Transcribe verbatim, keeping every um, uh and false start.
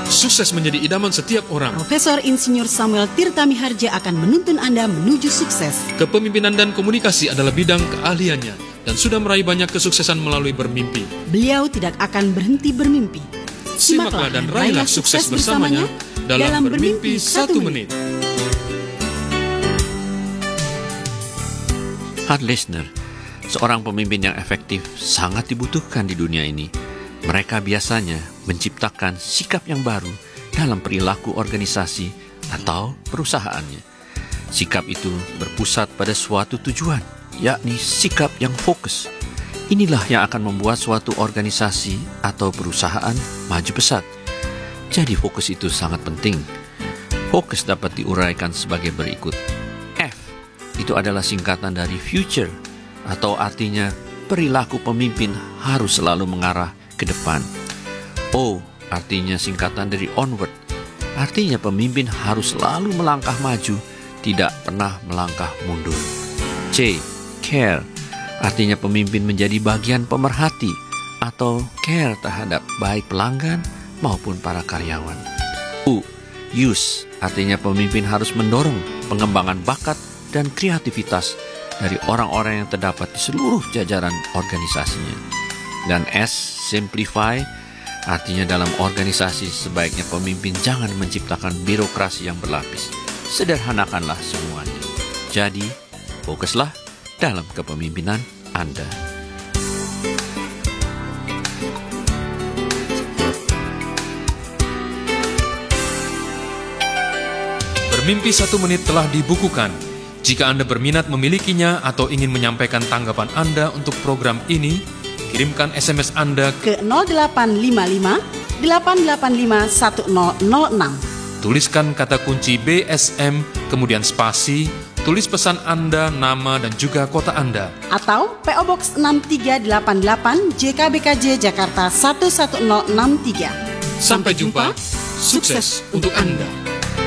Sukses menjadi idaman setiap orang. Profesor Insinyur Samuel Tirta Miharja akan menuntun Anda menuju sukses. Kepemimpinan dan komunikasi adalah bidang keahliannya dan sudah meraih banyak kesuksesan melalui bermimpi. Beliau tidak akan berhenti bermimpi. Simaklah dan raihlah sukses bersamanya dalam Bermimpi Satu Menit. Hard listener, seorang pemimpin yang efektif sangat dibutuhkan di dunia ini. Mereka biasanya menciptakan sikap yang baru dalam perilaku organisasi atau perusahaannya. Sikap itu berpusat pada suatu tujuan, yakni sikap yang fokus. Inilah yang akan membuat suatu organisasi atau perusahaan maju pesat. Jadi fokus itu sangat penting. Fokus dapat diuraikan sebagai berikut. F, itu adalah singkatan dari future, atau artinya perilaku pemimpin harus selalu mengarah ke depan. O, artinya singkatan dari onward, artinya pemimpin harus selalu melangkah maju, tidak pernah melangkah mundur. C, care, artinya pemimpin menjadi bagian pemerhati atau care terhadap baik pelanggan maupun para karyawan. U, use, artinya pemimpin harus mendorong pengembangan bakat dan kreativitas dari orang-orang yang terdapat di seluruh jajaran organisasinya. Dan S, simplify, artinya dalam organisasi sebaiknya pemimpin jangan menciptakan birokrasi yang berlapis. Sederhanakanlah semuanya. Jadi, fokuslah dalam kepemimpinan Anda. Bermimpi Satu Menit telah dibukukan. Jika Anda berminat memilikinya atau ingin menyampaikan tanggapan Anda untuk program ini, kirimkan S M S Anda ke nol delapan lima lima delapan delapan lima satu nol nol enam. Tuliskan kata kunci B S M, kemudian spasi, tulis pesan Anda, nama dan juga kota Anda. Atau P O Box enam tiga delapan delapan J K B K J Jakarta satu satu nol enam tiga. Sampai jumpa, sukses untuk Anda.